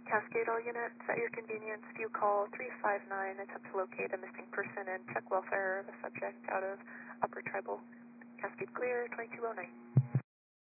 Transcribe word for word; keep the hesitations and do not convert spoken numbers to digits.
Cascade all units, at your convenience, if you call three five nine, attempt to locate a missing person and check welfare of a subject out of Upper Tribal. Cascade clear, twenty-two oh nine.